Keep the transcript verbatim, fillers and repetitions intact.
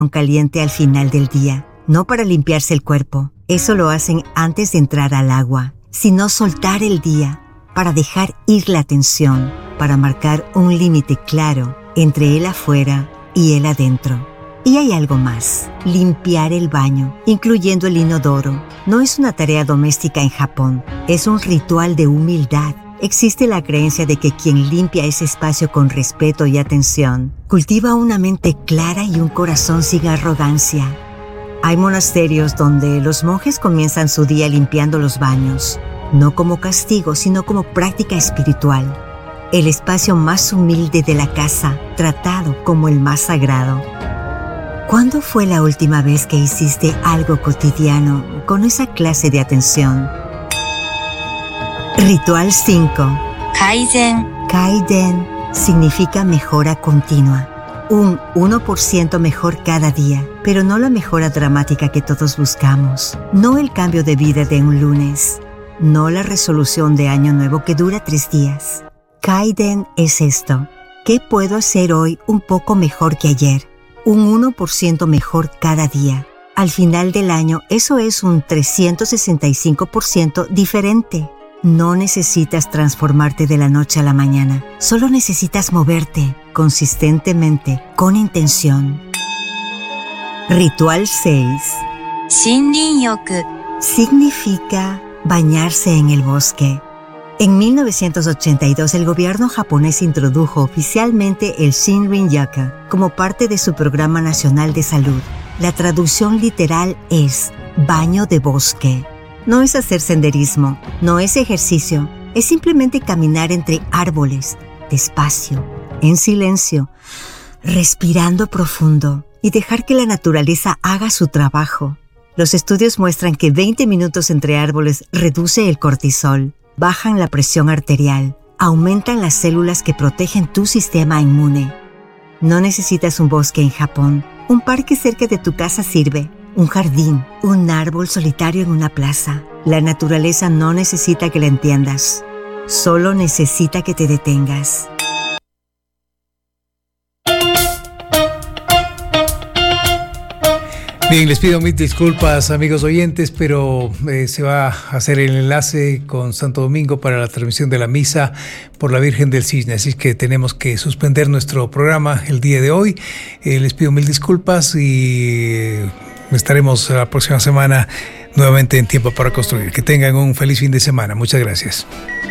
caliente al final del día, no para limpiarse el cuerpo. Eso lo hacen antes de entrar al agua, sino soltar el día para dejar ir la tensión, para marcar un límite claro entre él afuera y él adentro. Y hay algo más: limpiar el baño, incluyendo el inodoro. No es una tarea doméstica en Japón, es un ritual de humildad. Existe la creencia de que quien limpia ese espacio con respeto y atención cultiva una mente clara y un corazón sin arrogancia. Hay monasterios donde los monjes comienzan su día limpiando los baños, no como castigo, sino como práctica espiritual. El espacio más humilde de la casa, tratado como el más sagrado. ¿Cuándo fue la última vez que hiciste algo cotidiano con esa clase de atención? Ritual cinco. Kaizen. Kaizen significa mejora continua. Un uno por ciento mejor cada día, pero no la mejora dramática que todos buscamos. No el cambio de vida de un lunes. No la resolución de año nuevo que dura tres días. Kaizen es esto. ¿Qué puedo hacer hoy un poco mejor que ayer? Un uno por ciento mejor cada día. Al final del año, eso es un trescientos sesenta y cinco por ciento diferente. No necesitas transformarte de la noche a la mañana. Solo necesitas moverte consistentemente, con intención. Ritual seis. Shinrin-yoku. Significa bañarse en el bosque. En mil novecientos ochenta y dos, el gobierno japonés introdujo oficialmente el Shinrin-yoku como parte de su Programa Nacional de Salud. La traducción literal es baño de bosque. No es hacer senderismo, no es ejercicio, es simplemente caminar entre árboles, despacio, en silencio, respirando profundo y dejar que la naturaleza haga su trabajo. Los estudios muestran que veinte minutos entre árboles reduce el cortisol, bajan la presión arterial, aumentan las células que protegen tu sistema inmune. No necesitas un bosque en Japón, un parque cerca de tu casa sirve. Un jardín, un árbol solitario en una plaza. La naturaleza no necesita que la entiendas, solo necesita que te detengas. Bien, les pido mil disculpas, amigos oyentes, pero eh, se va a hacer el enlace con Santo Domingo para la transmisión de la misa por la Virgen del Cisne, así que tenemos que suspender nuestro programa el día de hoy. Eh, les pido mil disculpas y eh, estaremos la próxima semana nuevamente en Tiempo para Construir. Que tengan un feliz fin de semana. Muchas gracias.